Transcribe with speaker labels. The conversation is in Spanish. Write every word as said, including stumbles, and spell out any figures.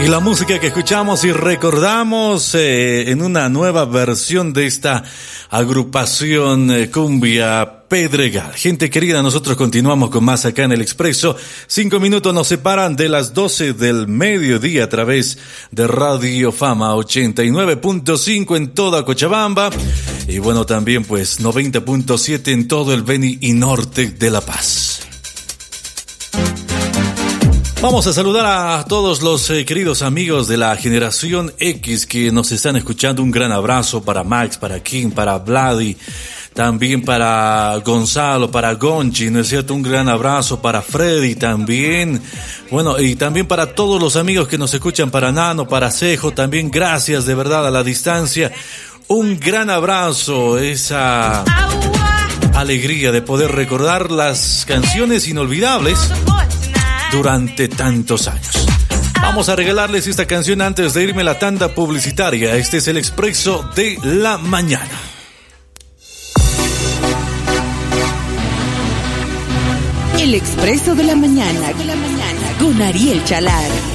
Speaker 1: Y la música que escuchamos y recordamos eh, en una nueva versión de esta agrupación eh, Cumbia Pedregal. Gente querida, nosotros continuamos con más acá en El Expreso. Cinco minutos nos separan de las doce del mediodía a través de Radio Fama ochenta y nueve punto cinco en toda Cochabamba. Y bueno, también pues noventa punto siete en todo el Beni y norte de La Paz. Vamos a saludar a todos los eh, queridos amigos de la generación X que nos están escuchando. Un gran abrazo para Max, para Kim, para Vladi, también para Gonzalo, para Gonchi, ¿no es cierto? Un gran abrazo para Freddy también. Bueno, y también para todos los amigos que nos escuchan, para Nano, para Cejo, también gracias de verdad a la distancia. Un gran abrazo, esa alegría de poder recordar las canciones inolvidables durante tantos años. Vamos a regalarles esta canción antes de irme a la tanda publicitaria. Este es El Expreso de la Mañana.
Speaker 2: El Expreso de la Mañana, con Ariel Chalar.